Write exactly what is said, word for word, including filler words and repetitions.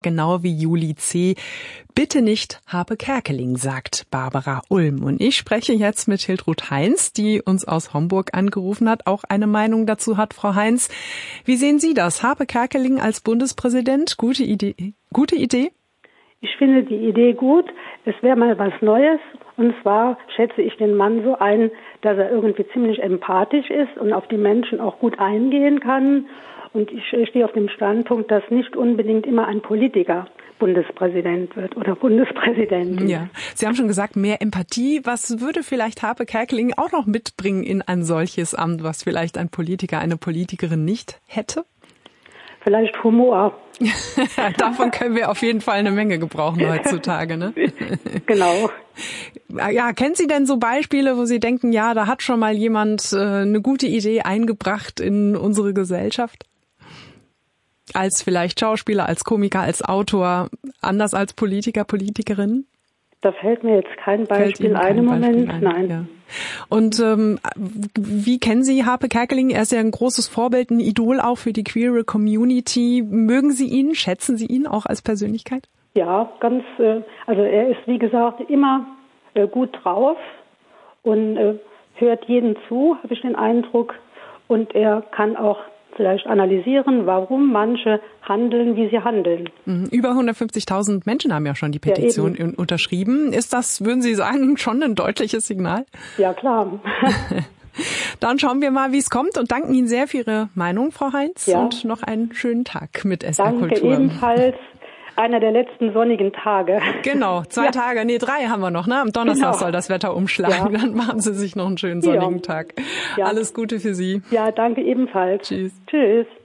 genau wie Juli C. Bitte nicht Harpe Kerkeling, sagt Barbara Ulm. Und ich spreche jetzt mit Hiltrud Heinz, die uns aus Homburg angerufen hat, auch eine Meinung dazu hat. Frau Heinz, wie sehen Sie das? Harpe Kerkeling als Bundespräsident, gute Idee? Gute Idee? Ich finde die Idee gut. Es wäre mal was Neues. Und zwar schätze ich den Mann so ein, dass er irgendwie ziemlich empathisch ist und auf die Menschen auch gut eingehen kann. Und ich stehe auf dem Standpunkt, dass nicht unbedingt immer ein Politiker Bundespräsident wird oder Bundespräsidentin. Ja, Sie haben schon gesagt, mehr Empathie. Was würde vielleicht Harpe Kerkeling auch noch mitbringen in ein solches Amt, was vielleicht ein Politiker, eine Politikerin nicht hätte? Vielleicht Humor. Davon können wir auf jeden Fall eine Menge gebrauchen heutzutage, ne? Genau. Ja, kennen Sie denn so Beispiele, wo Sie denken, ja, da hat schon mal jemand äh, eine gute Idee eingebracht in unsere Gesellschaft? Als vielleicht Schauspieler, als Komiker, als Autor, anders als Politiker, Politikerin? Da fällt mir jetzt kein Beispiel ein im Moment, ein. nein. Ja. Und ähm, wie kennen Sie Harpe Kerkeling? Er ist ja ein großes Vorbild, ein Idol auch für die queere Community. Mögen Sie ihn? Schätzen Sie ihn auch als Persönlichkeit? Ja, ganz, äh, also er ist, wie gesagt, immer äh, gut drauf und äh, hört jeden zu, habe ich den Eindruck. Und er kann auch vielleicht analysieren, warum manche handeln, wie sie handeln. Über hundertfünfzigtausend Menschen haben ja schon die Petition ja, unterschrieben. Ist das, würden Sie sagen, schon ein deutliches Signal? Ja, klar. Dann schauen wir mal, wie es kommt und danken Ihnen sehr für Ihre Meinung, Frau Heinz. Ja. Und noch einen schönen Tag mit S R Danke Kultur. Ebenfalls. Einer der letzten sonnigen Tage. Genau, zwei ja. Tage, nee, drei haben wir noch, ne? Am Donnerstag genau. soll das Wetter umschlagen. Ja. Dann machen Sie sich noch einen schönen sonnigen ja. Tag. Ja. Alles Gute für Sie. Ja, danke ebenfalls. Tschüss. Tschüss.